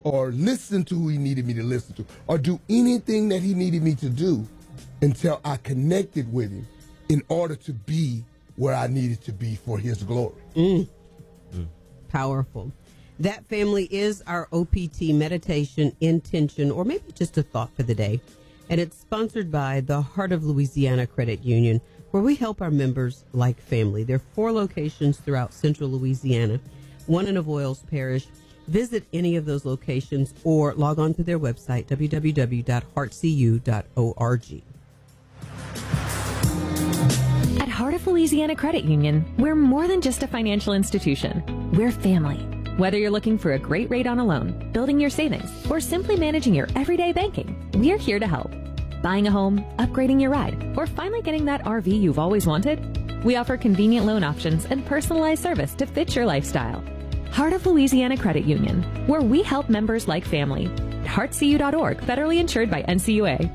or listen to who he needed me to listen to or do anything that he needed me to do until I connected with him in order to be where I needed to be for his glory. Powerful. That family is our OPT meditation intention, or maybe just a thought for the day. And it's sponsored by the Heart of Louisiana Credit Union, where we help our members like family. There are 4 locations throughout central Louisiana, 1 in Avoyelles Parish. Visit any of those locations or log on to their website, www.heartcu.org. At Heart of Louisiana Credit Union, we're more than just a financial institution. We're family. Whether you're looking for a great rate on a loan, building your savings, or simply managing your everyday banking, we're here to help. Buying a home, upgrading your ride, or finally getting that RV you've always wanted? We offer convenient loan options and personalized service to fit your lifestyle. Heart of Louisiana Credit Union, where we help members like family. heartcu.org, federally insured by NCUA.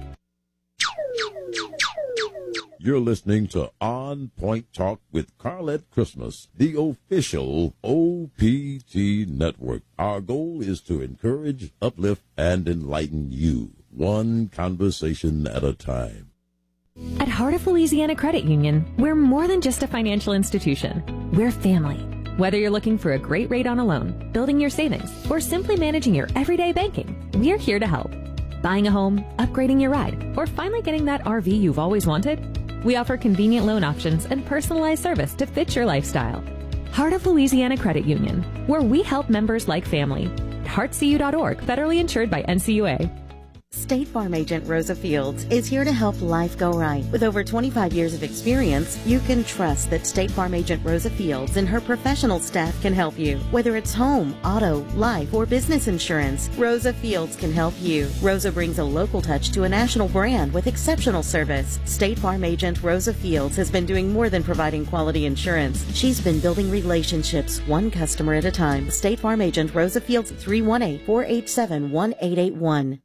You're listening to On Point Talk with Carlette Christmas, the official OPT network. Our goal is to encourage, uplift, and enlighten you, one conversation at a time. At Heart of Louisiana Credit Union, we're more than just a financial institution. We're family. Whether you're looking for a great rate on a loan, building your savings, or simply managing your everyday banking, we're here to help. Buying a home, upgrading your ride, or finally getting that RV you've always wanted? We offer convenient loan options and personalized service to fit your lifestyle. Heart of Louisiana Credit Union, where we help members like family. heartcu.org, federally insured by NCUA. State Farm Agent Rosa Fields is here to help life go right. With over 25 years of experience, you can trust that State Farm Agent Rosa Fields and her professional staff can help you. Whether it's home, auto, life, or business insurance, Rosa Fields can help you. Rosa brings a local touch to a national brand with exceptional service. State Farm Agent Rosa Fields has been doing more than providing quality insurance. She's been building relationships, one customer at a time. State Farm Agent Rosa Fields, 318-487-1881.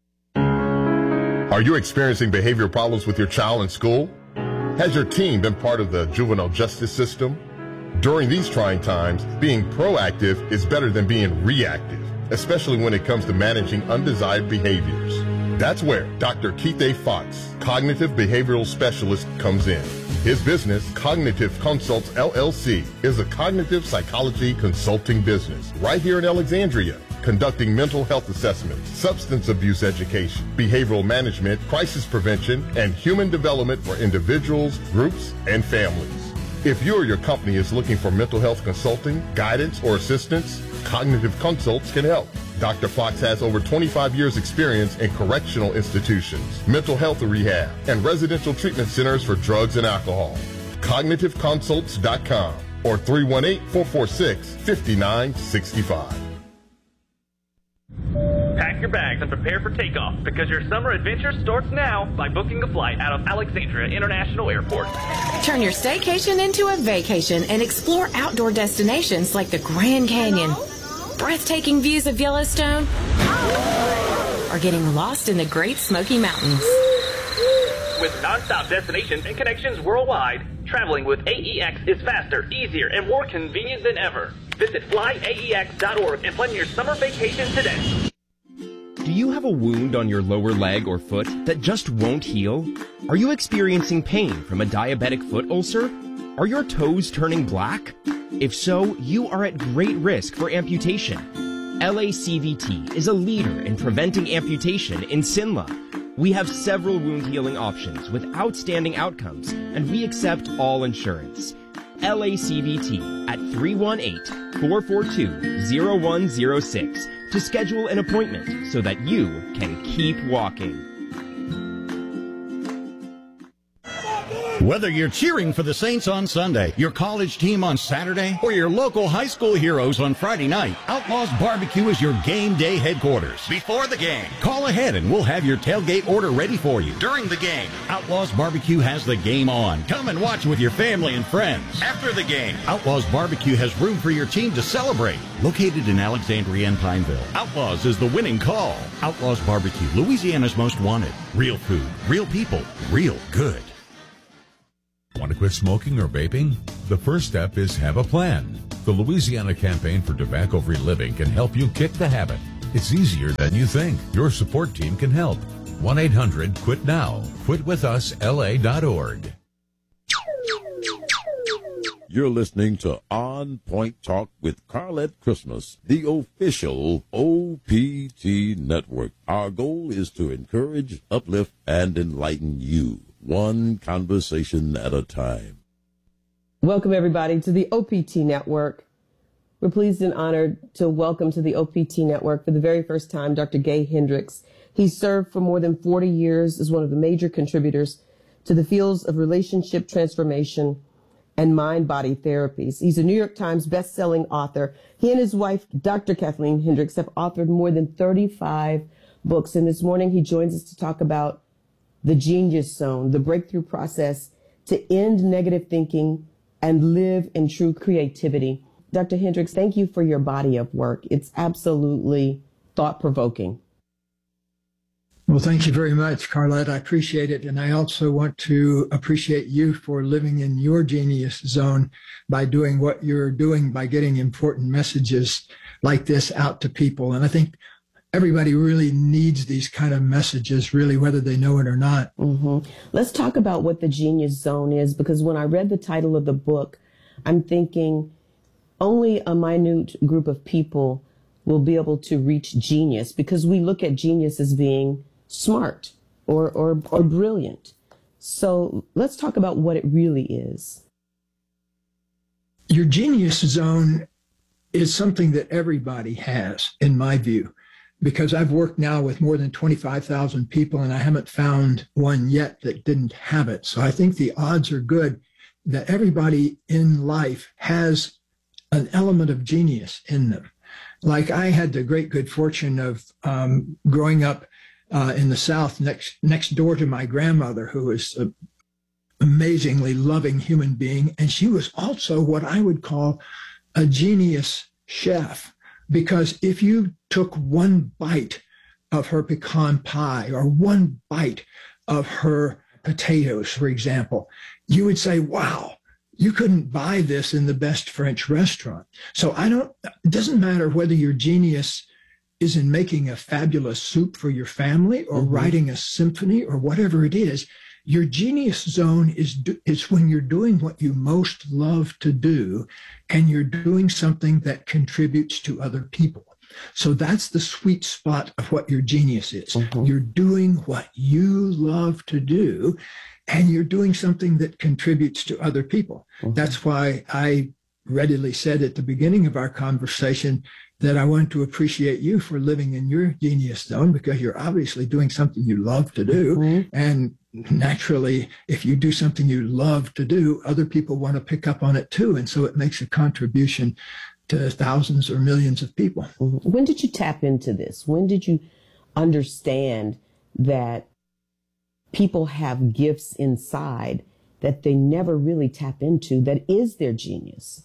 Are you experiencing behavioral problems with your child in school? Has your teen been part of the juvenile justice system? During these trying times, being proactive is better than being reactive, especially when it comes to managing undesired behaviors. That's where Dr. Keith A. Fox, cognitive behavioral specialist, comes in. His business, Cognitive Consults LLC, is a cognitive psychology consulting business right here in Alexandria, conducting mental health assessments, substance abuse education, behavioral management, crisis prevention, and human development for individuals, groups, and families. If you or your company is looking for mental health consulting, guidance, or assistance, Cognitive Consults can help. Dr. Fox has over 25 years experience in correctional institutions, mental health rehab, and residential treatment centers for drugs and alcohol. CognitiveConsults.com or 318-446-5965. Pack your bags and prepare for takeoff because your summer adventure starts now by booking a flight out of Alexandria International Airport. Turn your staycation into a vacation and explore outdoor destinations like the Grand Canyon, breathtaking views of Yellowstone, or getting lost in the Great Smoky Mountains. With non-stop destinations and connections worldwide, traveling with AEX is faster, easier, and more convenient than ever. Visit flyaex.org and plan your summer vacation today. Do you have a wound on your lower leg or foot that just won't heal? Are you experiencing pain from a diabetic foot ulcer? Are your toes turning black? If so, you are at great risk for amputation. LACVT is a leader in preventing amputation in Sinla. We have several wound healing options with outstanding outcomes, and we accept all insurance. LACVT at 318-442-0106 to schedule an appointment so that you can keep walking. Whether you're cheering for the Saints on Sunday, your college team on Saturday, or your local high school heroes on Friday night, Outlaws Barbecue is your game day headquarters. Before the game, call ahead and we'll have your tailgate order ready for you. During the game, Outlaws Barbecue has the game on. Come and watch with your family and friends. After the game, Outlaws Barbecue has room for your team to celebrate. Located in Alexandria and Pineville, Outlaws is the winning call. Outlaws Barbecue, Louisiana's most wanted. Real food, real people, real good. Want to quit smoking or vaping? The first step is have a plan. The Louisiana Campaign for Tobacco-Free Living can help you kick the habit. It's easier than you think. Your support team can help. 1-800-QUIT-NOW. QuitWithUsLA.org. You're listening to On Point Talk with Carlette Christmas, the official OPT network. Our goal is to encourage, uplift, and enlighten you, one conversation at a time. Welcome, everybody, to the OPT network. We're pleased and honored to welcome to the OPT network for the very first time Dr. Gay Hendricks. He's served for more than 40 years as one of the major contributors to the fields of relationship transformation and mind-body therapies. He's a New York Times best-selling author. He and his wife, Dr. Kathleen Hendricks, have authored more than 35 books. And this morning he joins us to talk about the Genius Zone, the breakthrough process to end negative thinking and live in true creativity. Dr. Hendricks, thank you for your body of work. It's absolutely thought-provoking. Well, thank you very much, Carlette. I appreciate it. And I also want to appreciate you for living in your genius zone by doing what you're doing, by getting important messages like this out to people. And I think everybody really needs these kind of messages, really, whether they know it or not. Mm-hmm. Let's talk about what the Genius Zone is, because when I read the title of the book, I'm thinking only a minute group of people will be able to reach genius, because we look at genius as being smart or brilliant. So let's talk about what it really is. Your genius zone is something that everybody has, in my view, because I've worked now with more than 25,000 people and I haven't found one yet that didn't have it. So I think the odds are good that everybody in life has an element of genius in them. Like I had the great good fortune of growing up in the South next door to my grandmother, who was an amazingly loving human being. And she was also what I would call a genius chef, because if you took one bite of her pecan pie or one bite of her potatoes, for example, you would say, wow, you couldn't buy this in the best French restaurant. So it doesn't matter whether your genius is in making a fabulous soup for your family or writing a symphony or whatever it is. Your genius zone is when you're doing what you most love to do and you're doing something that contributes to other people. So that's the sweet spot of what your genius is. You're doing what you love to do and you're doing something that contributes to other people. That's why I readily said at the beginning of our conversation that I want to appreciate you for living in your genius zone, because you're obviously doing something you love to do. And naturally, if you do something you love to do, other people want to pick up on it too. And so it makes a contribution to thousands or millions of people. When did you tap into this? When did you understand that people have gifts inside that they never really tap into that is their genius?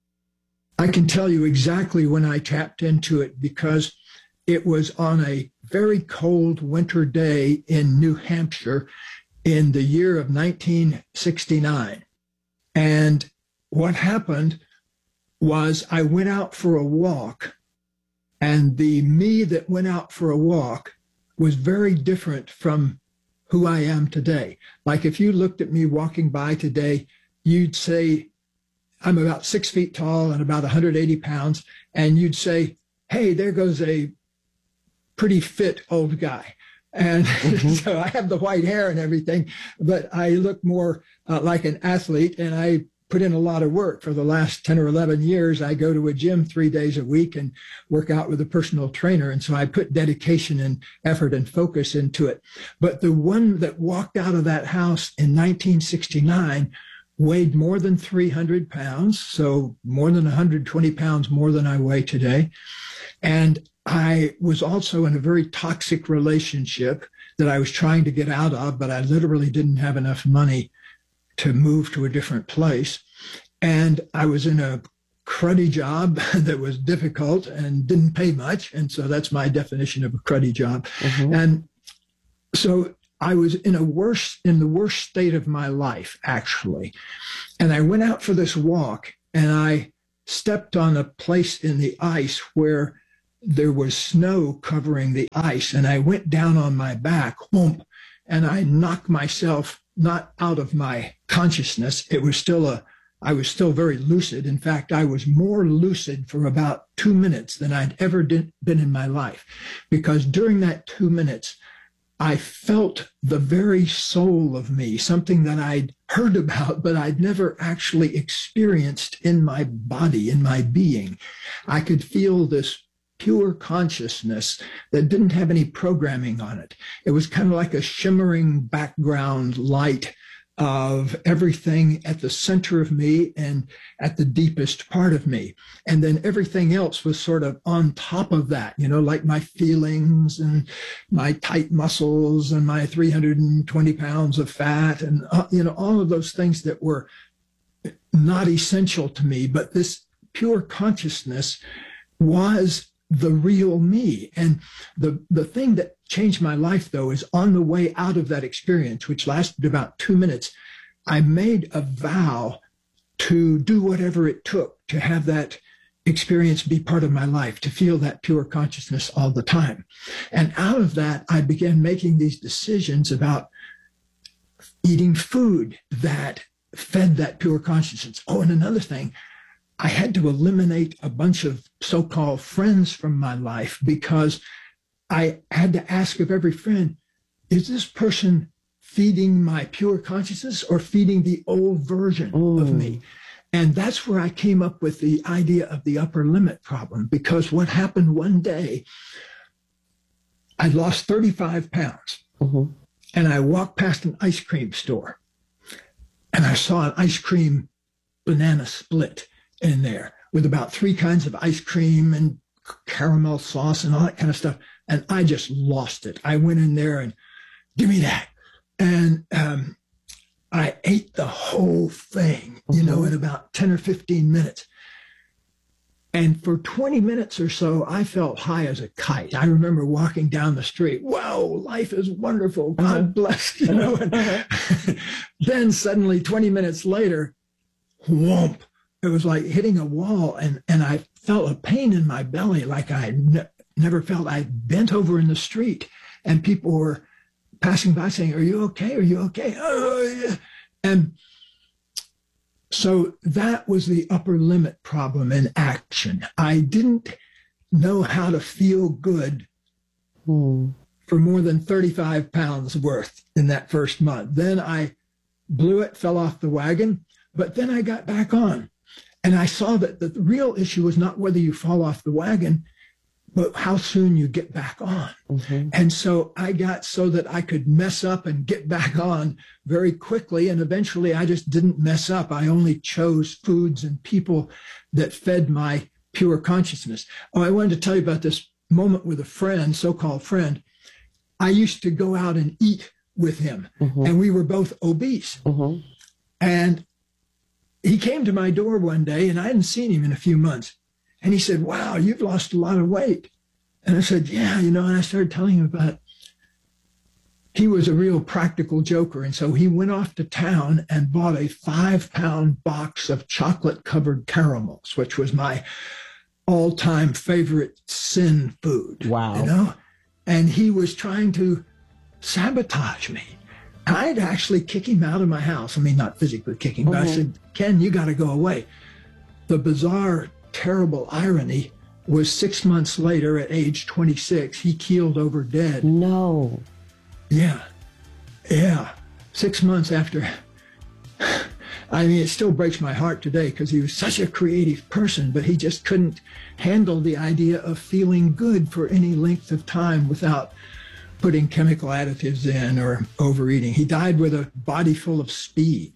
I can tell you exactly when I tapped into it, because it was on a very cold winter day in New Hampshire in the year of 1969. And what happened was I went out for a walk, and the me that went out for a walk was very different from who I am today. Like if you looked at me walking by today, you'd say, I'm about 6 feet tall and about 180 pounds. And you'd say, hey, there goes a pretty fit old guy. And so I have the white hair and everything, but I look more like an athlete, and I put in a lot of work. For the last 10 or 11 years, I go to a gym 3 days a week and work out with a personal trainer. And so I put dedication and effort and focus into it. But the one that walked out of that house in 1969 weighed more than 300 pounds, so more than 120 pounds more than I weigh today. And I was also in a very toxic relationship that I was trying to get out of, but I literally didn't have enough money to move to a different place. And I was in a cruddy job that was difficult and didn't pay much. And so that's my definition of a cruddy job. And so I was in the worst state of my life, actually. And I went out for this walk, and I stepped on a place in the ice where there was snow covering the ice, and I went down on my back, whoomp, and I knocked myself not out of my consciousness. I was still very lucid. In fact, I was more lucid for about 2 minutes than I'd ever been in my life, because during that 2 minutes, I felt the very soul of me, something that I'd heard about, but I'd never actually experienced in my body, in my being. I could feel this pure consciousness that didn't have any programming on it. It was kind of like a shimmering background light of everything at the center of me and at the deepest part of me. And then everything else was sort of on top of that, like my feelings and my tight muscles and my 320 pounds of fat and, all of those things that were not essential to me. But this pure consciousness was the real me. And the thing that changed my life, though, is on the way out of that experience, which lasted about 2 minutes, I made a vow to do whatever it took to have that experience be part of my life, to feel that pure consciousness all the time. And out of that, I began making these decisions about eating food that fed that pure consciousness. Oh, and another thing, I had to eliminate a bunch of so-called friends from my life, because I had to ask of every friend, is this person feeding my pure consciousness or feeding the old version of me? And that's where I came up with the idea of the upper limit problem, because what happened one day, I lost 35 pounds and I walked past an ice cream store and I saw an ice cream banana split in there with about 3 kinds of ice cream and caramel sauce and all that kind of stuff. And I just lost it. I went in there and give me that. And I ate the whole thing, in about 10 or 15 minutes. And for 20 minutes or so, I felt high as a kite. I remember walking down the street. Wow, life is wonderful. God bless, And then suddenly 20 minutes later, whoomp, it was like hitting a wall. And I felt a pain in my belly like I never felt. I bent over in the street and people were passing by saying, "Are you okay? Are you okay?" Oh, yeah. And so that was the upper limit problem in action. I didn't know how to feel good for more than 35 pounds worth in that first month. Then I blew it, fell off the wagon, but then I got back on. And I saw that the real issue was not whether you fall off the wagon, but how soon you get back on. And so I got so that I could mess up and get back on very quickly. And eventually I just didn't mess up. I only chose foods and people that fed my pure consciousness. Oh, I wanted to tell you about this moment with a friend, so-called friend. I used to go out and eat with him, and we were both obese. And he came to my door one day, and I hadn't seen him in a few months. And he said, "Wow, you've lost a lot of weight." And I said, "Yeah, and I started telling him about it. He was a real practical joker. And so he went off to town and bought a 5-pound box of chocolate-covered caramels, which was my all-time favorite sin food. Wow. And he was trying to sabotage me. I'd actually kick him out of my house. I mean, not physically kick him, but I said, "Ken, you got to go away." The bizarre, terrible irony was 6 months later, at age 26, he keeled over dead. No. Yeah. 6 months after. I mean, it still breaks my heart today because he was such a creative person, but he just couldn't handle the idea of feeling good for any length of time without putting chemical additives in or overeating. He died with a body full of speed.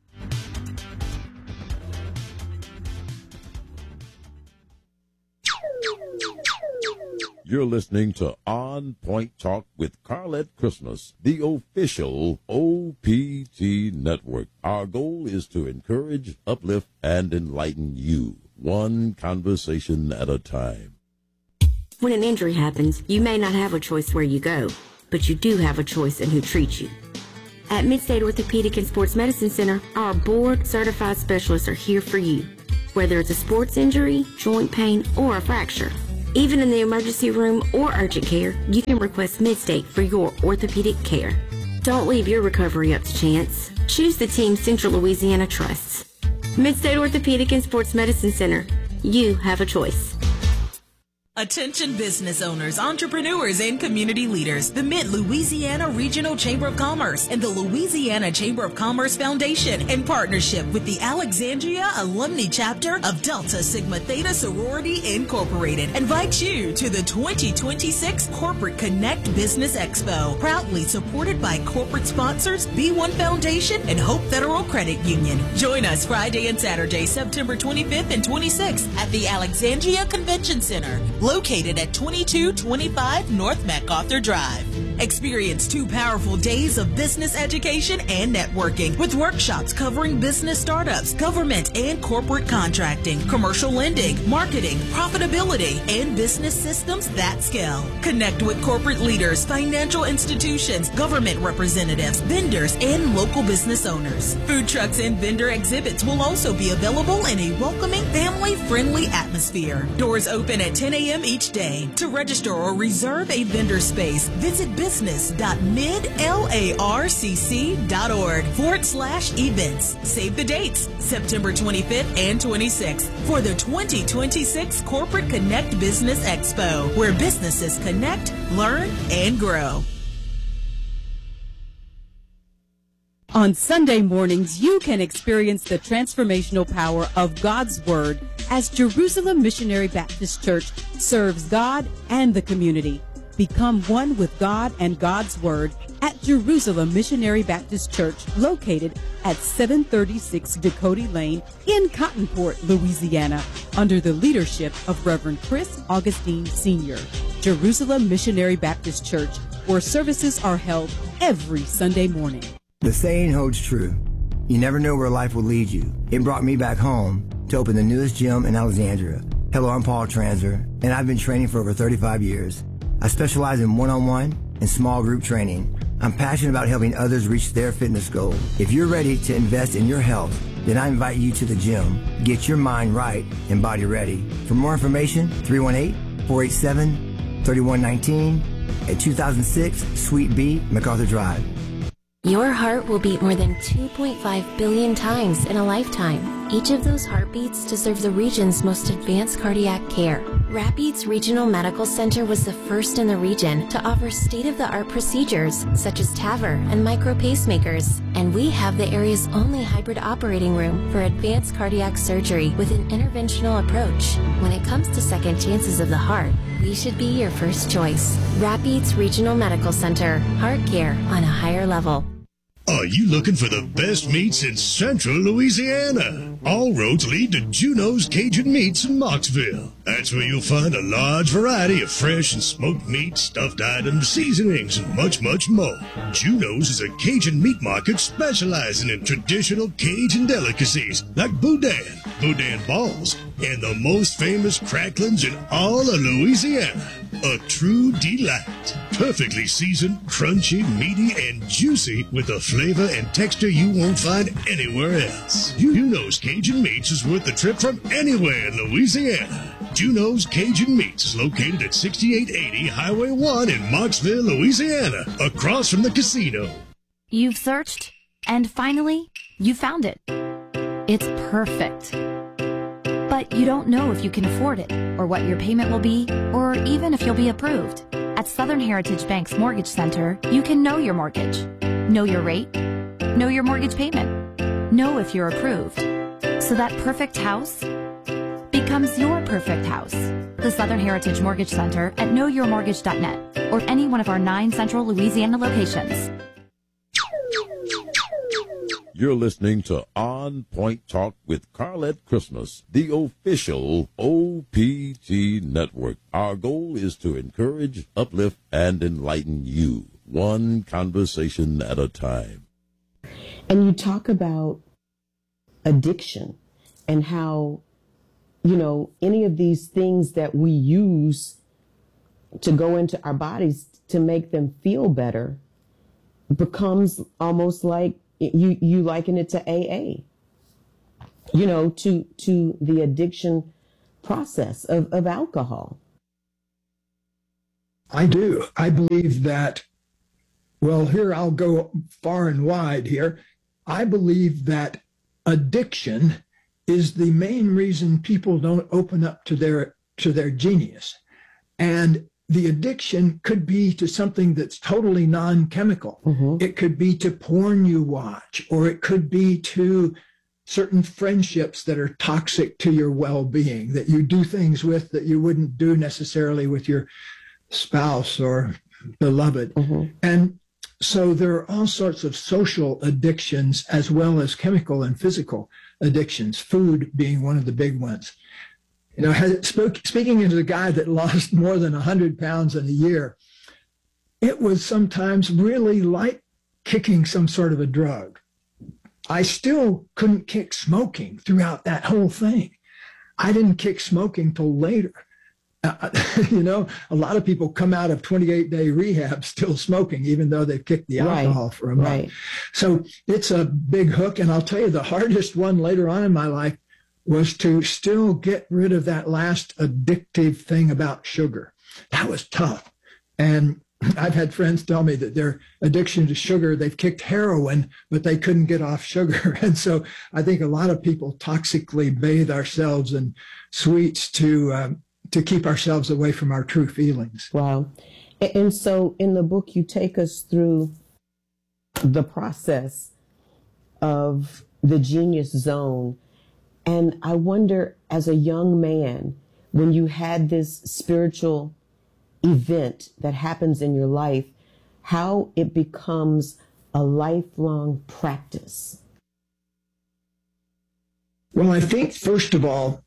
You're listening to On Point Talk with Carlette Christmas, the official OPT network. Our goal is to encourage, uplift, and enlighten you, one conversation at a time. When an injury happens, you may not have a choice where you go, but you do have a choice in who treats you. At Midstate Orthopedic and Sports Medicine Center, our board-certified specialists are here for you, whether it's a sports injury, joint pain, or a fracture. Even in the emergency room or urgent care, you can request Midstate for your orthopedic care. Don't leave your recovery up to chance. Choose the team Central Louisiana trusts. Midstate Orthopedic and Sports Medicine Center. You have a choice. Attention business owners, entrepreneurs, and community leaders. The Mid-Louisiana Regional Chamber of Commerce and the Louisiana Chamber of Commerce Foundation, in partnership with the Alexandria Alumni Chapter of Delta Sigma Theta Sorority Incorporated, invite you to the 2026 Corporate Connect Business Expo, proudly supported by corporate sponsors B1 Foundation and Hope Federal Credit Union. Join us Friday and Saturday, September 25th and 26th at the Alexandria Convention Center, located at 2225 North MacArthur Drive. Experience 2 powerful days of business education and networking with workshops covering business startups, government and corporate contracting, commercial lending, marketing, profitability, and business systems that scale. Connect with corporate leaders, financial institutions, government representatives, vendors, and local business owners. Food trucks and vendor exhibits will also be available in a welcoming, family-friendly atmosphere. Doors open at 10 a.m. each day. To register or reserve a vendor space, visit business.midlarcc.org/events. Save the dates, September 25th and 26th, for the 2026 Corporate Connect Business Expo, where businesses connect, learn, and grow. On Sunday mornings, you can experience the transformational power of God's Word as Jerusalem Missionary Baptist Church serves God and the community. Become one with God and God's Word at Jerusalem Missionary Baptist Church, located at 736 Dakota Lane in Cottonport, Louisiana, under the leadership of Reverend Chris Augustine Sr. Jerusalem Missionary Baptist Church, where services are held every Sunday morning. The saying holds true. You never know where life will lead you. It brought me back home to open the newest gym in Alexandria. Hello, I'm Paul Transer, and I've been training for over 35 years. I specialize in one-on-one and small group training. I'm passionate about helping others reach their fitness goals. If you're ready to invest in your health, then I invite you to the gym. Get your mind right and body ready. For more information, 318-487-3119 at 2006 Suite B, MacArthur Drive. Your heart will beat more than 2.5 billion times in a lifetime. Each of those heartbeats deserves the region's most advanced cardiac care. Rapides Regional Medical Center was the first in the region to offer state-of-the-art procedures such as TAVR and micro pacemakers. And we have the area's only hybrid operating room for advanced cardiac surgery with an interventional approach. When it comes to second chances of the heart, we should be your first choice. Rapides Regional Medical Center. Heart care on a higher level. Are you looking for the best meats in Central Louisiana? All roads lead to Juno's Cajun Meats in Moxville. That's where you'll find a large variety of fresh and smoked meat, stuffed items, seasonings, and much, much more. Juno's is a Cajun meat market specializing in traditional Cajun delicacies like boudin, boudin balls, and the most famous cracklings in all of Louisiana. A true delight. Perfectly seasoned, crunchy, meaty, and juicy with a flavor and texture you won't find anywhere else. Juno's Cajun Meats is worth the trip from anywhere in Louisiana. Juno's Cajun Meats is located at 6880 Highway 1 in Moxville, Louisiana, across from the casino. You've searched, and finally, you found it. It's perfect. But you don't know if you can afford it, or what your payment will be, or even if you'll be approved. At Southern Heritage Bank's Mortgage Center, you can know your mortgage, know your rate, know your mortgage payment, know if you're approved. So that perfect house becomes your perfect house. The Southern Heritage Mortgage Center at knowyourmortgage.net or any one of our 9 Central Louisiana locations. You're listening to On Point Talk with Carlette Christmas, the official OPT network. Our goal is to encourage, uplift, and enlighten you, one conversation at a time. And you talk about addiction and how, you know, any of these things that we use to go into our bodies to make them feel better becomes almost like you liken it to AA, you know, to the addiction process of alcohol. I do. I believe that, well, here I'll go far and wide here. I believe that addiction is the main reason people don't open up to their genius. And the addiction could be to something that's totally non-chemical. It could be to porn you watch, or it could be to certain friendships that are toxic to your well-being, that you do things with that you wouldn't do necessarily with your spouse or beloved. And so there are all sorts of social addictions as well as chemical and physical addictions, food being one of the big ones. You know, speaking as a guy that lost more than 100 pounds in a year, it was sometimes really like kicking some sort of a drug. I still couldn't kick smoking throughout that whole thing. I didn't kick smoking till later. You know, a lot of people come out of 28-day rehab still smoking, even though they've kicked the alcohol for a month. So it's a big hook. And I'll tell you, the hardest one later on in my life was to still get rid of that last addictive thing about sugar. That was tough. And I've had friends tell me that their addiction to sugar, they've kicked heroin, but they couldn't get off sugar. And so I think a lot of people toxically bathe ourselves in sweets to keep ourselves away from our true feelings. Wow. And so in the book, you take us through the process of the genius zone. And I wonder, as a young man, when you had this spiritual event that happens in your life, how it becomes a lifelong practice. Well, I think, first of all,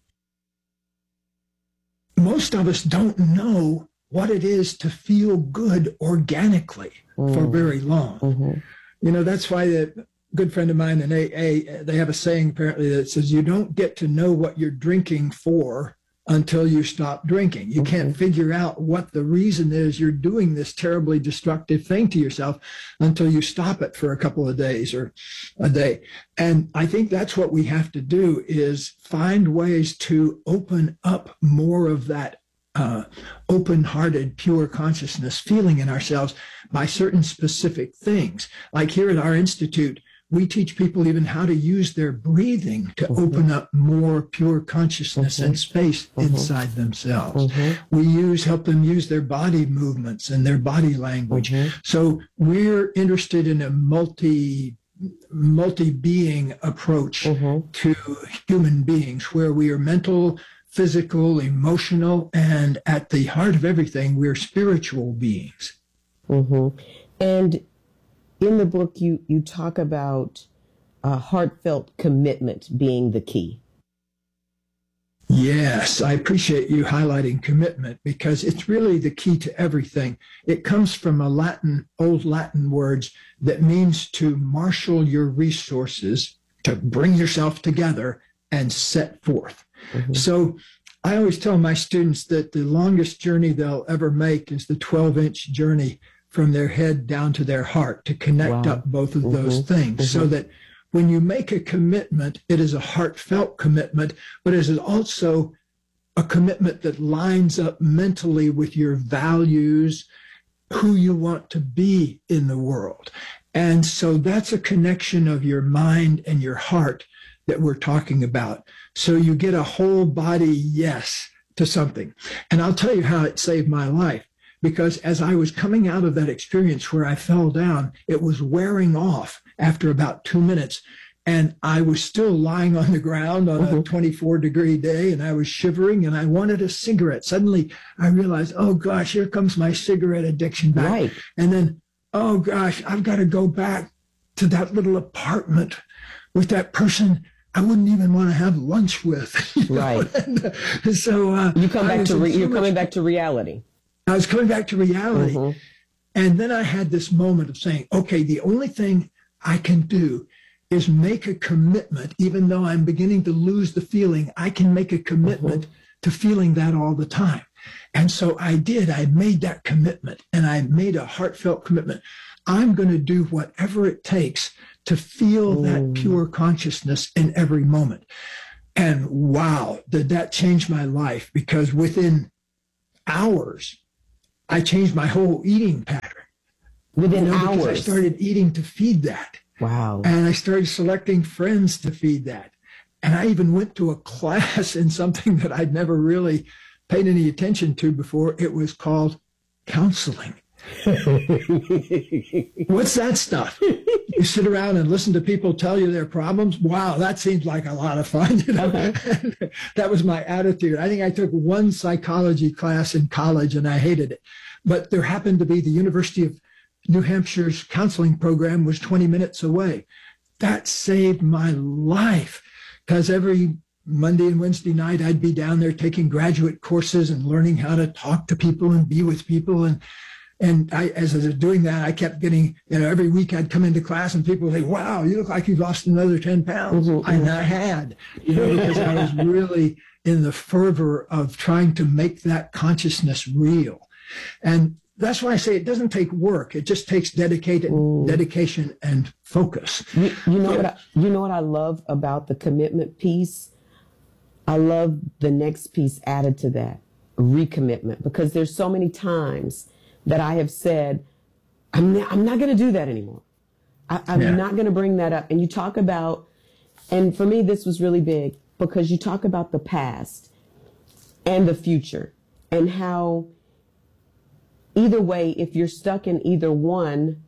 most of us don't know what it is to feel good organically for very long. You know, that's why a good friend of mine in AA, they have a saying apparently that says, you don't get to know what you're drinking for until you stop drinking. You can't figure out what the reason is you're doing this terribly destructive thing to yourself until you stop it for a couple of days or a day. And I think that's what we have to do, is find ways to open up more of that open-hearted, pure consciousness feeling in ourselves by certain specific things. Like here at our institute, we teach people even how to use their breathing to open up more pure consciousness and space inside themselves. We help them use their body movements and their body language. So we're interested in a multi-being approach to human beings, where we are mental, physical, emotional, and at the heart of everything, we're spiritual beings. And in the book, you talk about heartfelt commitment being the key. Yes, I appreciate you highlighting commitment, because it's really the key to everything. It comes from old Latin words that means to marshal your resources, to bring yourself together and set forth. So I always tell my students that the longest journey they'll ever make is the 12-inch journey from their head down to their heart, to connect up both of those things, so that when you make a commitment, it is a heartfelt commitment, but it is also a commitment that lines up mentally with your values, who you want to be in the world. And so that's a connection of your mind and your heart that we're talking about. So you get a whole body yes to something. And I'll tell you how it saved my life. Because as I was coming out of that experience where I fell down, it was wearing off after about 2 minutes. And I was still lying on the ground on a 24-degree day, and I was shivering, and I wanted a cigarette. Suddenly, I realized, oh, gosh, here comes my cigarette addiction back. And then, oh, gosh, I've got to go back to that little apartment with that person I wouldn't even want to have lunch with. And, so you're coming back to reality. I was coming back to reality. And then I had this moment of saying, okay, the only thing I can do is make a commitment. Even though I'm beginning to lose the feeling, I can make a commitment to feeling that all the time. And so I did. I made that commitment, and I made a heartfelt commitment. I'm going to do whatever it takes to feel that pure consciousness in every moment. And wow, did that change my life, because within hours, I changed my whole eating pattern. Within because hours. I started eating to feed that. Wow. And I started selecting friends to feed that. And I even went to a class in something that I'd never really paid any attention to before. It was called counseling. What's that stuff? You sit around and listen to people tell you their problems. Wow, that seems like a lot of fun. You know? That was my attitude. I think I took one psychology class in college and I hated it. But there happened to be the University of New Hampshire's counseling program was 20 minutes away. That saved my life because every Monday and Wednesday night I'd be down there taking graduate courses and learning how to talk to people and be with people. And as I was doing that, I kept getting, every week I'd come into class and people would say, wow, you look like you've lost another 10 pounds. And I had, because I was really in the fervor of trying to make that consciousness real. And that's why I say it doesn't take work. It just takes dedication and focus. You know what I love about the commitment piece? I love the next piece added to that, recommitment, because there's so many times that I have said, I'm not going to do that anymore. I'm not going to bring that up. And you talk about, and for me, this was really big because you talk about the past and the future and how either way, if you're stuck in either one,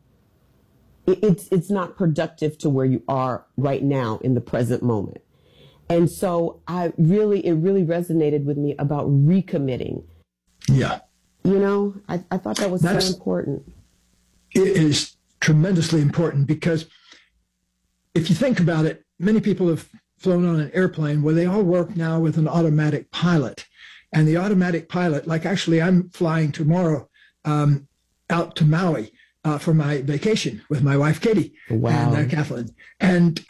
it's not productive to where you are right now in the present moment. And so it really resonated with me about recommitting. Yeah. I thought that was so important. It is tremendously important because if you think about it, many people have flown on an airplane where they all work now with an automatic pilot. And the automatic pilot, like actually I'm flying tomorrow out to Maui for my vacation with my wife, Katie, and Kathleen. And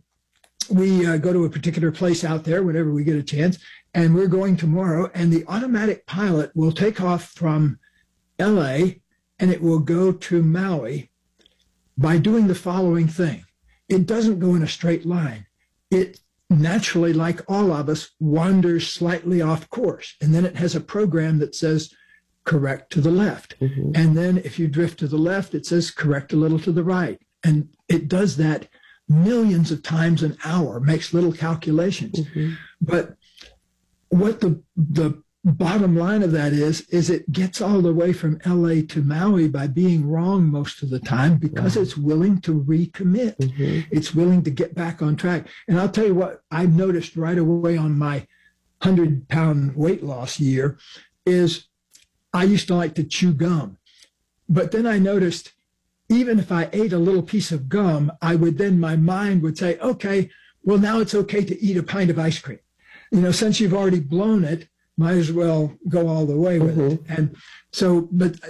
we go to a particular place out there whenever we get a chance. And we're going tomorrow, and the automatic pilot will take off from LA and it will go to Maui by doing the following thing. It doesn't go in a straight line. It naturally, like all of us, wanders slightly off course. And then it has a program that says, correct to the left. And then if you drift to the left, it says correct a little to the right. And it does that millions of times an hour, makes little calculations. But what the bottom line of that is it gets all the way from LA to Maui by being wrong most of the time because it's willing to recommit. It's willing to get back on track. And I'll tell you what I've noticed right away on my 100-pound weight loss year is I used to like to chew gum. But then I noticed even if I ate a little piece of gum, my mind would say, okay, well, now it's okay to eat a pint of ice cream. Since you've already blown it, might as well go all the way with it. And so,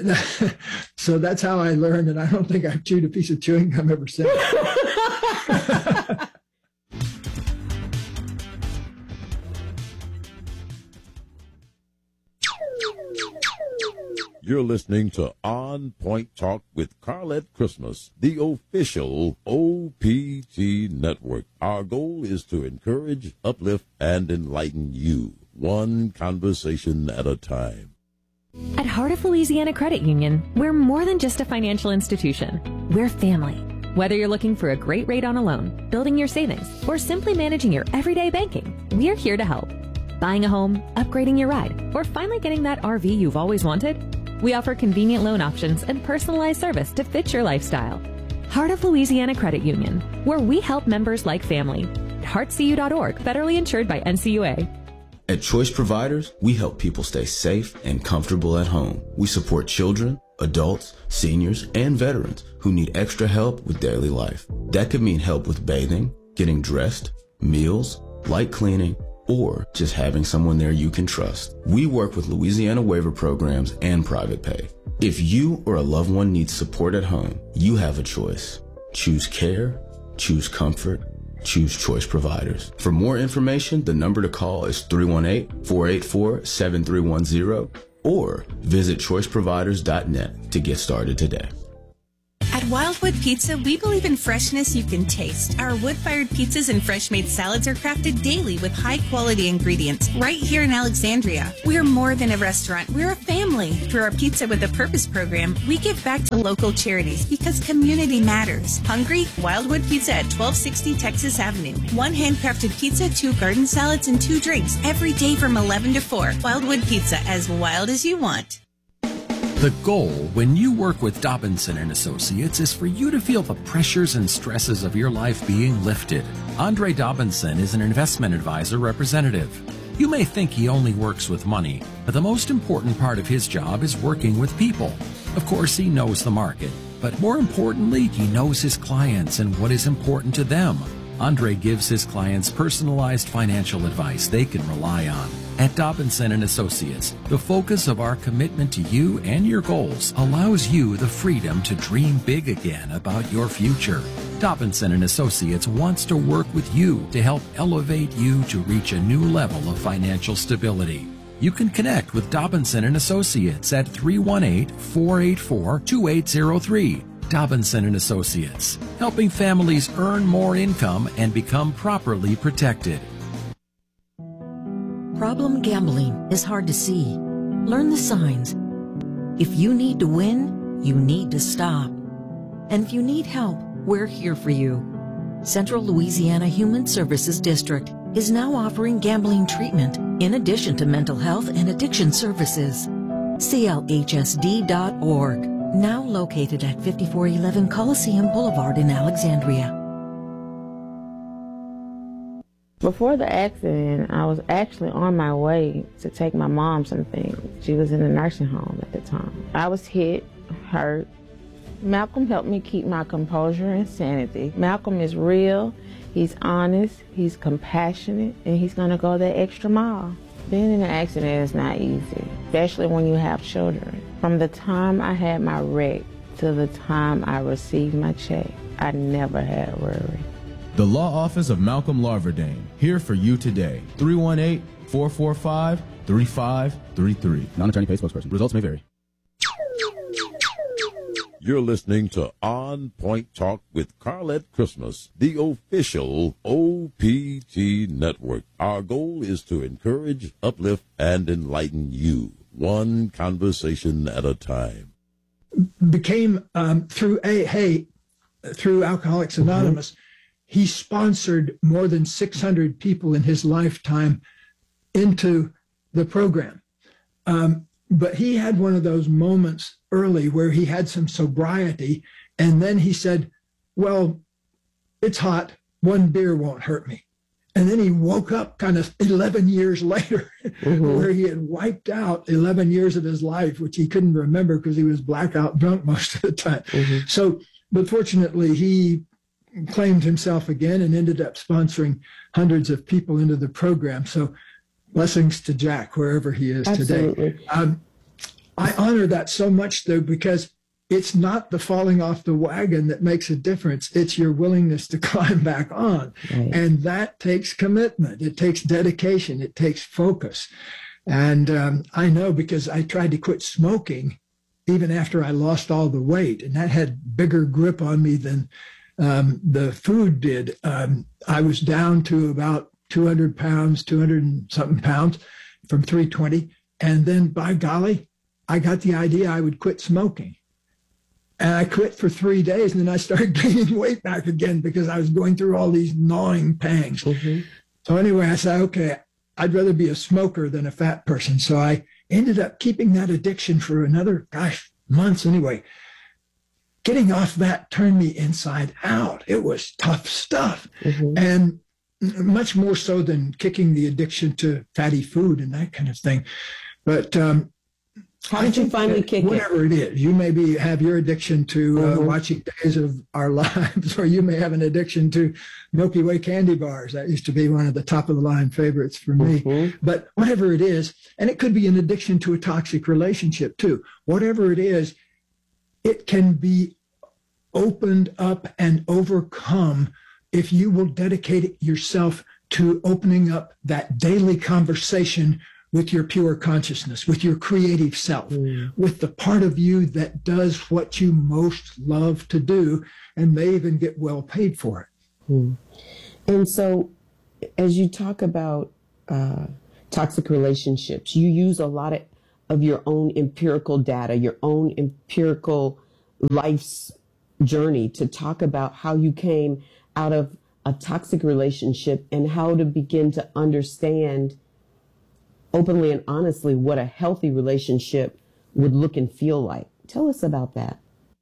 so that's how I learned, and I don't think I've chewed a piece of chewing gum ever since. You're listening to On Point Talk with Carlette Christmas, the official OPT network. Our goal is to encourage, uplift, and enlighten you, one conversation at a time. At Heart of Louisiana Credit Union, we're more than just a financial institution. We're family. Whether you're looking for a great rate on a loan, building your savings, or simply managing your everyday banking, we're here to help. Buying a home, upgrading your ride, or finally getting that RV you've always wanted? We offer convenient loan options and personalized service to fit your lifestyle. Heart of Louisiana Credit Union, where we help members like family. heartcu.org, federally insured by NCUA. At Choice Providers, we help people stay safe and comfortable at home. We support children, adults, seniors, and veterans who need extra help with daily life. That could mean help with bathing, getting dressed, meals, light cleaning, or just having someone there you can trust. We work with Louisiana waiver programs and private pay. If you or a loved one needs support at home, you have a choice. Choose care, choose comfort, choose Choice Providers. For more information, the number to call is 318-484-7310 or visit choiceproviders.net to get started today. At Wildwood Pizza, we believe in freshness you can taste. Our wood-fired pizzas and fresh-made salads are crafted daily with high-quality ingredients right here in Alexandria. We're more than a restaurant. We're a family. Through our Pizza with a Purpose program, we give back to local charities because community matters. Hungry? Wildwood Pizza at 1260 Texas Avenue. 1 handcrafted pizza, 2 garden salads, and 2 drinks every day from 11 to 4. Wildwood Pizza, as wild as you want. The goal when you work with Dobinson & Associates is for you to feel the pressures and stresses of your life being lifted. Andre Dobinson is an investment advisor representative. You may think he only works with money, but the most important part of his job is working with people. Of course, he knows the market, but more importantly, he knows his clients and what is important to them. Andre gives his clients personalized financial advice they can rely on. At Dobinson & Associates, the focus of our commitment to you and your goals allows you the freedom to dream big again about your future. Dobinson & Associates wants to work with you to help elevate you to reach a new level of financial stability. You can connect with Dobinson & Associates at 318-484-2803. Dobinson & Associates, helping families earn more income and become properly protected. Problem gambling is hard to see. Learn the signs. If you need to win, you need to stop. And if you need help, we're here for you. Central Louisiana Human Services District is now offering gambling treatment in addition to mental health and addiction services. CLHSD.org, now located at 5411 Coliseum Boulevard in Alexandria. Before the accident, I was actually on my way to take my mom some things. She was in a nursing home at the time. I was hit, hurt. Malcolm helped me keep my composure and sanity. Malcolm is real, he's honest, he's compassionate, and he's gonna go that extra mile. Being in an accident is not easy, especially when you have children. From the time I had my wreck to the time I received my check, I never had worry. The Law Office of Malcolm Larverdane, here for you today. 318-445-3533. Non-attorney paid spokesperson. Results may vary. You're listening to On Point Talk with Carlette Christmas, the official OPT network. Our goal is to encourage, uplift, and enlighten you, one conversation at a time. Became through Alcoholics Anonymous, he sponsored more than 600 people in his lifetime into the program. But he had one of those moments early where he had some sobriety, and then he said, well, it's hot, 1 beer won't hurt me. And then he woke up kind of 11 years later, where he had wiped out 11 years of his life, which he couldn't remember because he was blackout drunk most of the time. So, but fortunately, he claimed himself again and ended up sponsoring hundreds of people into the program. So blessings to Jack, wherever he is today. I honor that so much, though, because it's not the falling off the wagon that makes a difference. It's your willingness to climb back on. Right. And that takes commitment. It takes dedication. It takes focus. And I know because I tried to quit smoking even after I lost all the weight, and that had bigger grip on me than the food did. I was down to about 200 pounds, 200 and something pounds from 320. And then, by golly, I got the idea I would quit smoking. And I quit for 3 days, and then I started gaining weight back again because I was going through all these gnawing pangs. So anyway, I said, okay, I'd rather be a smoker than a fat person. So I ended up keeping that addiction for another, months anyway. Getting off that turned me inside out. It was tough stuff. And much more so than kicking the addiction to fatty food and that kind of thing. But how did you finally kick whatever it is, you may have your addiction to watching Days of Our Lives, or you may have an addiction to Milky Way candy bars. That used to be one of the top of the line favorites for me. But whatever it is, and it could be an addiction to a toxic relationship too. Whatever it is, it can be opened up and overcome if you will dedicate yourself to opening up that daily conversation with your pure consciousness, with your creative self, with the part of you that does what you most love to do and may even get well paid for it. And so as you talk about toxic relationships, you use a lot of your own empirical data, your own empirical life's journey to talk about how you came out of a toxic relationship and how to begin to understand openly and honestly what a healthy relationship would look and feel like. Tell us about that.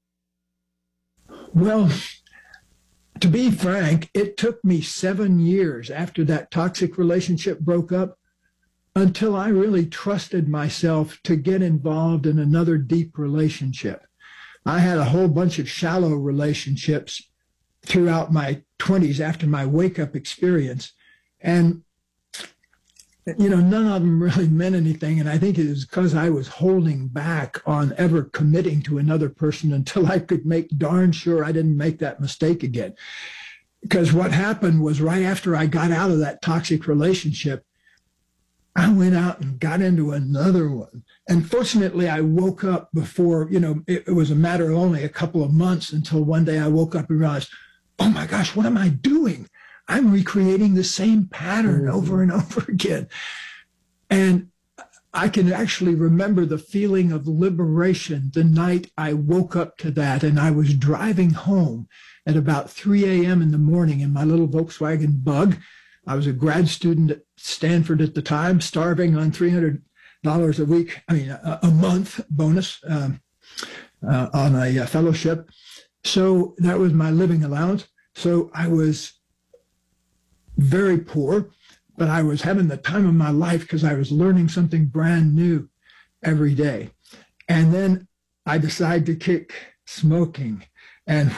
Well, to be frank, it took me 7 years after that toxic relationship broke up until I really trusted myself to get involved in another deep relationship. I had a whole bunch of shallow relationships throughout my 20s after my wake-up experience. And, none of them really meant anything. And I think it was because I was holding back on ever committing to another person until I could make darn sure I didn't make that mistake again. Because what happened was right after I got out of that toxic relationship, I went out and got into another one. And fortunately, I woke up before, it was a matter of only a couple of months until one day I woke up and realized, oh my gosh, what am I doing? I'm recreating the same pattern over and over again. And I can actually remember the feeling of liberation the night I woke up to that. And I was driving home at about 3 a.m. in the morning in my little Volkswagen Bug. I was a grad student at Stanford at the time, starving on $300 a week, a month bonus on a fellowship. So that was my living allowance. So I was very poor, but I was having the time of my life because I was learning something brand new every day. And then I decided to kick smoking, and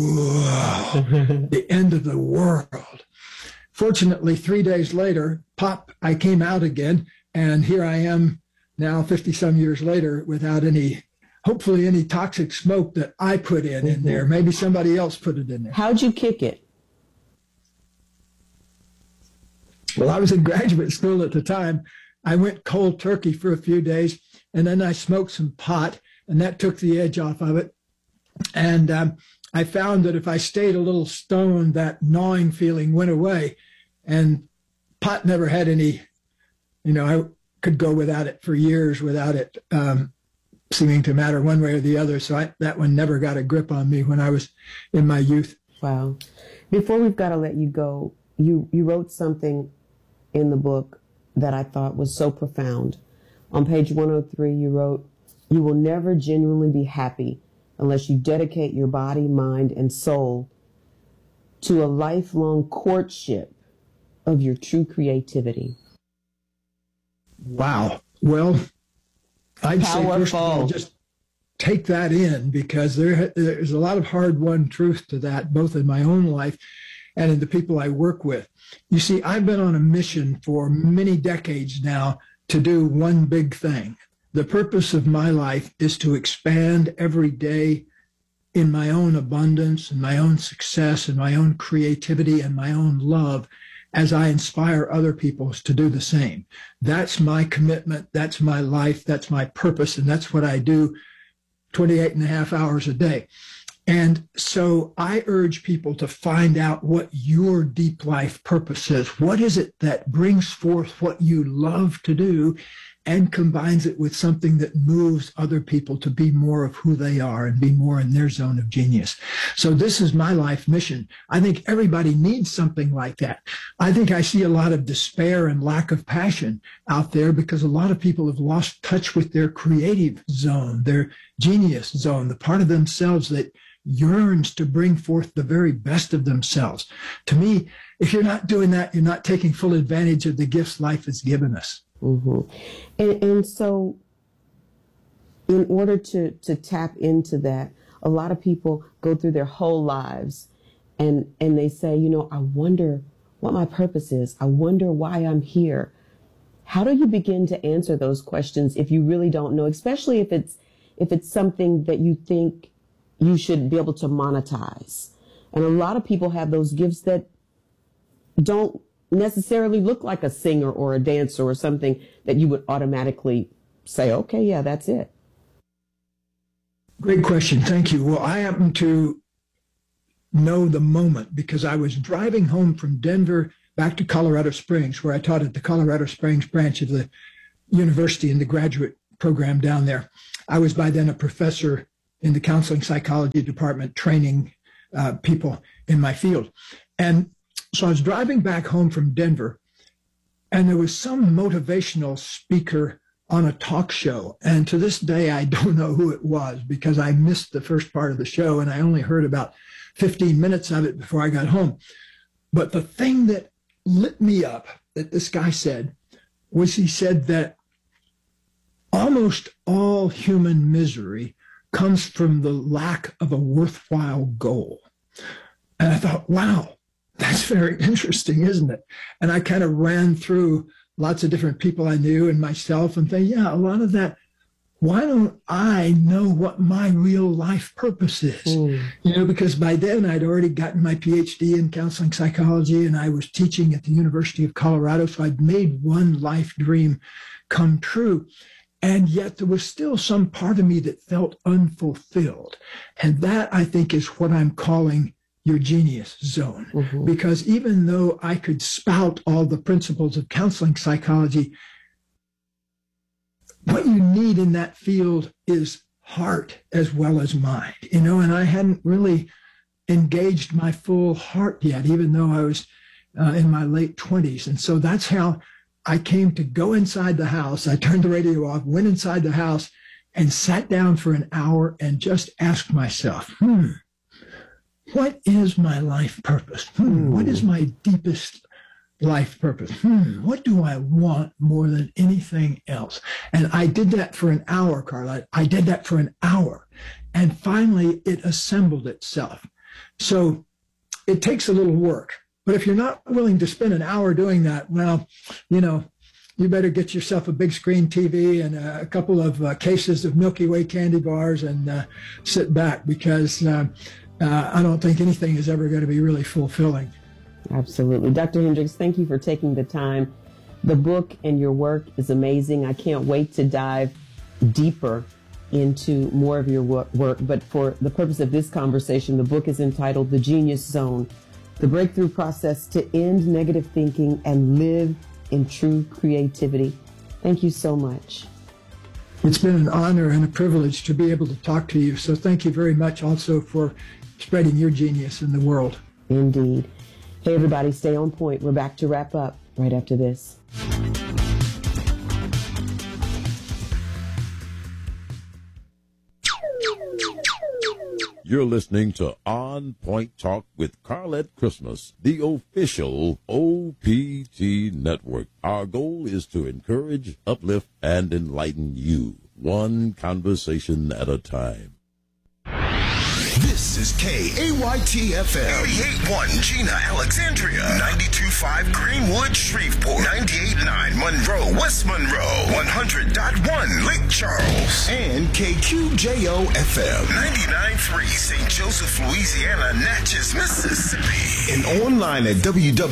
the end of the world. Fortunately, 3 days later, I came out again, and here I am now 50-some years later without hopefully any toxic smoke that I put in there. Maybe somebody else put it in there. How'd you kick it? Well, I was in graduate school at the time. I went cold turkey for a few days, and then I smoked some pot, and that took the edge off of it. And I found that if I stayed a little stoned, that gnawing feeling went away. And pot never had any, I could go without it for years without it seeming to matter one way or the other. So that one never got a grip on me when I was in my youth. Wow. Before we've got to let you go, you wrote something in the book that I thought was so profound. On page 103, you wrote, "You will never genuinely be happy unless you dedicate your body, mind, and soul to a lifelong courtship of your true creativity." Wow. Well, I'd say first of all, just take that in, because there's a lot of hard-won truth to that, both in my own life and in the people I work with. You see, I've been on a mission for many decades now to do one big thing. The purpose of my life is to expand every day in my own abundance and my own success and my own creativity and my own love as I inspire other people to do the same. That's my commitment. That's my life. That's my purpose. And that's what I do 28 and a half hours a day. And so I urge people to find out what your deep life purpose is. What is it that brings forth what you love to do and combines it with something that moves other people to be more of who they are and be more in their zone of genius? So this is my life mission. I think everybody needs something like that. I think I see a lot of despair and lack of passion out there because a lot of people have lost touch with their creative zone, their genius zone, the part of themselves that yearns to bring forth the very best of themselves. To me, if you're not doing that, you're not taking full advantage of the gifts life has given us. Mm-hmm. And so in order to tap into that, a lot of people go through their whole lives and they say, I wonder what my purpose is. I wonder why I'm here. How do you begin to answer those questions if you really don't know, especially if it's something that you think you should be able to monetize? And a lot of people have those gifts that don't necessarily look like a singer or a dancer or something that you would automatically say, okay, yeah, that's it? Great question. Thank you. Well, I happen to know the moment because I was driving home from Denver back to Colorado Springs, where I taught at the Colorado Springs branch of the university in the graduate program down there. I was by then a professor in the counseling psychology department, training people in my field. And so I was driving back home from Denver, and there was some motivational speaker on a talk show. And to this day, I don't know who it was because I missed the first part of the show and I only heard about 15 minutes of it before I got home. But the thing that lit me up that this guy said was he said that almost all human misery comes from the lack of a worthwhile goal. And I thought, wow, that's very interesting, isn't it? And I kind of ran through lots of different people I knew and myself and think, yeah, a lot of that, why don't I know what my real life purpose is? You know, because by then I'd already gotten my PhD in counseling psychology and I was teaching at the University of Colorado. So I'd made one life dream come true. And yet there was still some part of me that felt unfulfilled. And that, I think, is what I'm calling your genius zone. Because even though I could spout all the principles of counseling psychology, what you need in that field is heart as well as mind, you know, and I hadn't really engaged my full heart yet, even though I was in my late 20s. And so that's how I came to go inside the house. I turned the radio off, went inside the house and sat down for an hour and just asked myself, what is my life purpose? What is my deepest life purpose? What do I want more than anything else? And I did that for an hour, Carla. I did that for an hour. And finally, it assembled itself. So it takes a little work. But if you're not willing to spend an hour doing that, well, you know, you better get yourself a big screen TV and a couple of cases of Milky Way candy bars and sit back because I don't think anything is ever going to be really fulfilling. Absolutely. Dr. Hendricks, thank you for taking the time. The book and your work is amazing. I can't wait to dive deeper into more of your work. But for the purpose of this conversation, the book is entitled The Genius Zone, The Breakthrough Process to End Negative Thinking and Live in True Creativity. Thank you so much. It's been an honor and a privilege to be able to talk to you. So thank you very much also for spreading your genius in the world. Indeed. Hey, everybody, stay on point. We're back to wrap up right after this. You're listening to On Point Talk with Carlette Christmas, the official OPT network. Our goal is to encourage, uplift, and enlighten you, one conversation at a time. This is KAYT-FM, 88.1 Gina, Alexandria, 92.5 Greenwood, Shreveport, 98.9 Monroe, West Monroe, 100.1 Lake Charles, and KQJO-FM, 99.3 St. Joseph, Louisiana, Natchez, Mississippi, and online at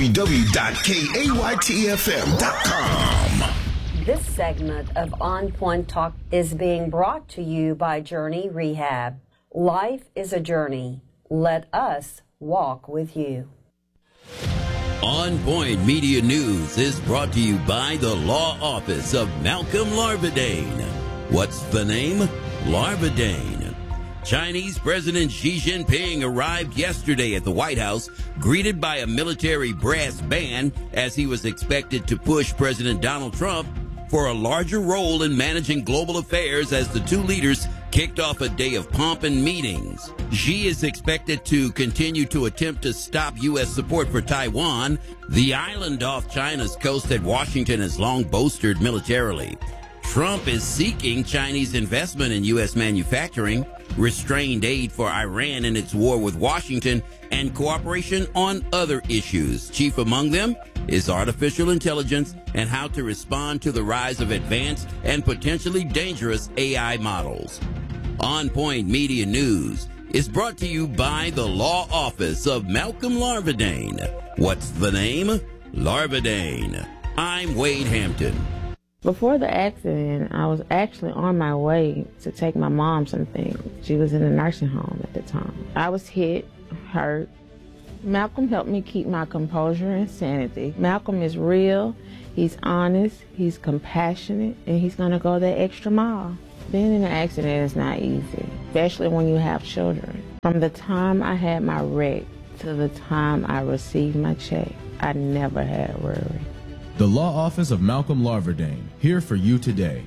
www.kaytfm.com. This segment of On Point Talk is being brought to you by Journey Rehab. Life is a journey. Let us walk with you. On Point Media News is brought to you by the Law Office of Malcolm Larvadain. What's the name? Larvadain. Chinese President Xi Jinping arrived yesterday at the White House, greeted by a military brass band as he was expected to push President Donald Trump for a larger role in managing global affairs as the two leaders kicked off a day of pomp and meetings. Xi is expected to continue to attempt to stop U.S. support for Taiwan, the island off China's coast that Washington has long bolstered militarily. Trump is seeking Chinese investment in U.S. manufacturing, restrained aid for Iran in its war with Washington, and cooperation on other issues. Chief among them is artificial intelligence and how to respond to the rise of advanced and potentially dangerous AI models. On Point Media News is brought to you by the Law Office of Malcolm Larvadain. What's the name? Larvadane. I'm Wade Hampton. Before the accident, I was actually on my way to take my mom some things. She was in a nursing home at the time. I was hit, hurt. Malcolm helped me keep my composure and sanity. Malcolm is real, he's honest, he's compassionate, and he's gonna go that extra mile. Being in an accident is not easy, especially when you have children. From the time I had my wreck to the time I received my check, I never had worry. The Law Office of Malcolm Larvadane, here for you today.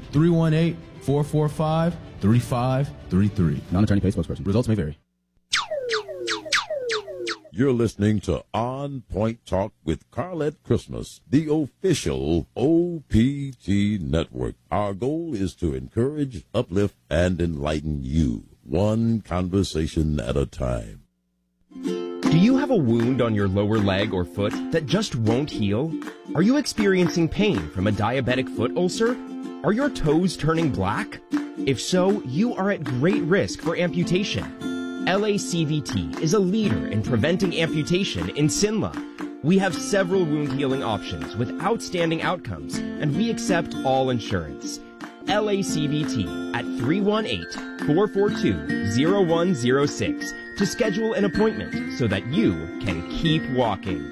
318-445-3533. Non-attorney paid spokesperson. Results may vary. You're listening to On Point Talk with Carlette Christmas, the official OPT network. Our goal is to encourage, uplift, and enlighten you, one conversation at a time. Do you have a wound on your lower leg or foot that just won't heal? Are you experiencing pain from a diabetic foot ulcer? Are your toes turning black? If so, you are at great risk for amputation. LACVT is a leader in preventing amputation in Sinla. We have several wound healing options with outstanding outcomes, and we accept all insurance. LACVT at 318-442-0106 to schedule an appointment so that you can keep walking.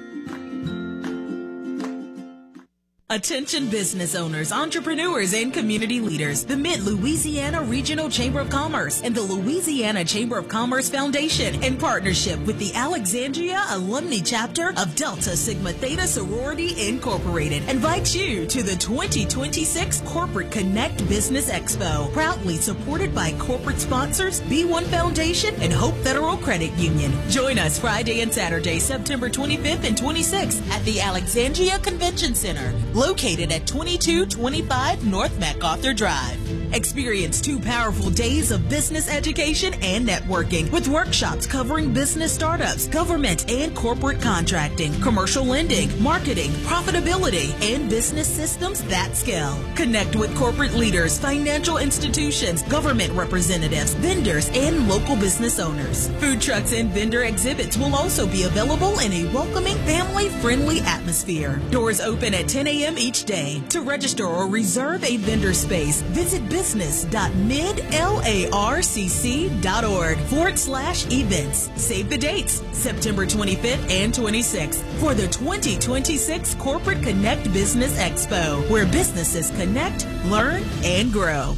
Attention business owners, entrepreneurs, and community leaders. The Mid-Louisiana Regional Chamber of Commerce and the Louisiana Chamber of Commerce Foundation, in partnership with the Alexandria Alumni Chapter of Delta Sigma Theta Sorority Incorporated, invites you to the 2026 Corporate Connect Business Expo, proudly supported by corporate sponsors, B1 Foundation, and Hope Federal Credit Union. Join us Friday and Saturday, September 25th and 26th at the Alexandria Convention Center, located at 2225 North MacArthur Drive. Experience 2 powerful days of business education and networking with workshops covering business startups, government and corporate contracting, commercial lending, marketing, profitability, and business systems that scale. Connect with corporate leaders, financial institutions, government representatives, vendors, and local business owners. Food trucks and vendor exhibits will also be available in a welcoming, family-friendly atmosphere. Doors open at 10 a.m. each day. To register or reserve a vendor space, visit business.midlarcc.org/events. Save the dates, September 25th and 26th, for the 2026 Corporate Connect Business Expo, where businesses connect, learn, and grow.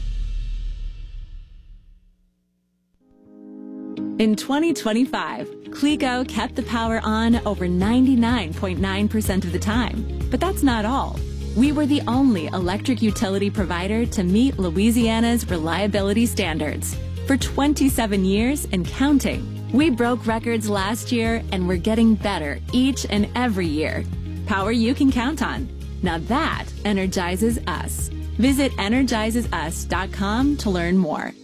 In 2025, Clego kept the power on over 99.9% of the time. But that's not all. We were the only electric utility provider to meet Louisiana's reliability standards. For 27 years and counting, we broke records last year and we're getting better each and every year. Power you can count on. Now that energizes us. Visit energizesus.com to learn more.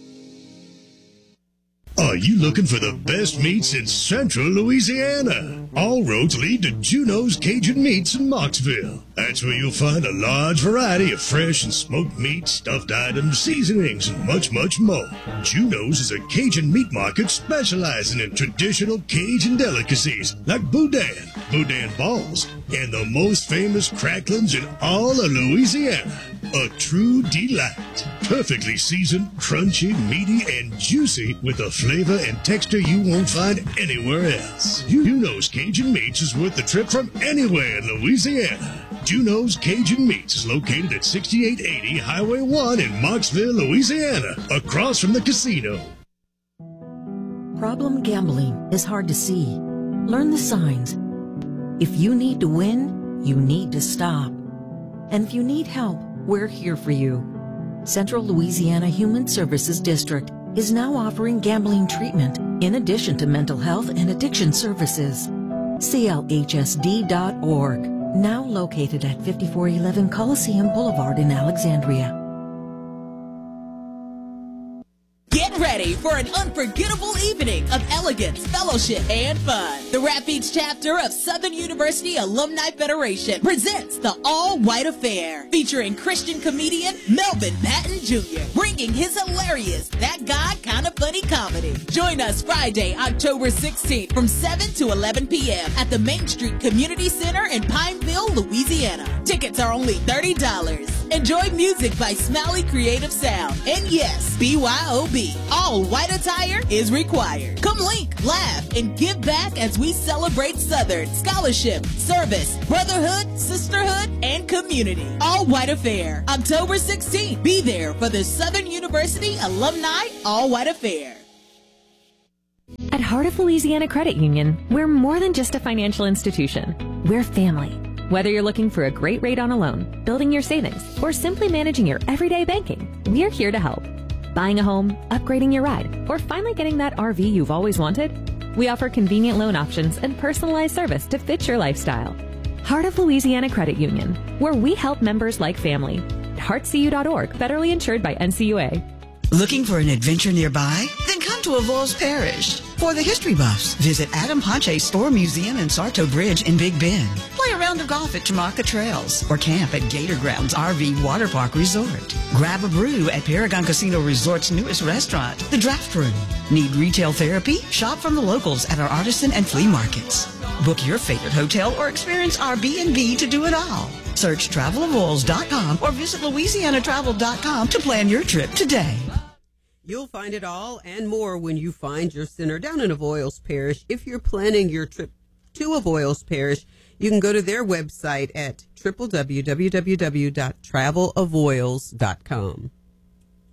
Are you looking for the best meats in Central Louisiana? All roads lead to Juno's Cajun Meats in Moxville. That's where you'll find a large variety of fresh and smoked meat, stuffed items, seasonings, and much, much more. Juno's is a Cajun meat market specializing in traditional Cajun delicacies like boudin, boudin balls, and the most famous cracklings in all of Louisiana. A true delight. Perfectly seasoned, crunchy, meaty, and juicy with a flavor and texture you won't find anywhere else. Juno's Cajun Meats is worth the trip from anywhere in Louisiana. Juno's Cajun Meats is located at 6880 Highway 1 in Moxville, Louisiana, across from the casino. Problem gambling is hard to see. Learn the signs. If you need to win, you need to stop. And if you need help, we're here for you. Central Louisiana Human Services District is now offering gambling treatment in addition to mental health and addiction services. CLHSD.org, now located at 5411 Coliseum Boulevard in Alexandria. Get ready ready for an unforgettable evening of elegance, fellowship, and fun. The Rapides chapter of Southern University Alumni Federation presents the All-White Affair, featuring Christian comedian Melvin Patton Jr., bringing his hilarious That Guy Kinda Funny comedy. Join us Friday, October 16th from 7 to 11 p.m. at the Main Street Community Center in Pineville, Louisiana. Tickets are only $30. Enjoy music by Smiley Creative Sound. And yes, BYOB. All white attire is required. Come link, laugh, and give back as we celebrate Southern scholarship, service, brotherhood, sisterhood, and community. All White Affair, October 16th. Be there for the Southern University Alumni All White Affair. At Heart of Louisiana Credit Union, we're more than just a financial institution. We're family. Whether you're looking for a great rate on a loan, building your savings, or simply managing your everyday banking, we're here to help. Buying a home, upgrading your ride, or finally getting that RV you've always wanted? We offer convenient loan options and personalized service to fit your lifestyle. Heart of Louisiana Credit Union, where we help members like family. heartcu.org, federally insured by NCUA. Looking for an adventure nearby? Then come to Avoyelles Parish. For the history buffs, visit Adam Ponche's Store Museum and Sarto Bridge in Big Bend. Play a round of golf at Jamaica Trails or camp at Gator Grounds RV Water Park Resort. Grab a brew at Paragon Casino Resort's newest restaurant, The Draft Room. Need retail therapy? Shop from the locals at our artisan and flea markets. Book your favorite hotel or experience our B&B to do it all. Search travelavoyelles.com or visit louisianatravel.com to plan your trip today. You'll find it all and more when you find your center down in Avoyelles Parish. If you're planning your trip to Avoyelles Parish, you can go to their website at www.travelavoyelles.com.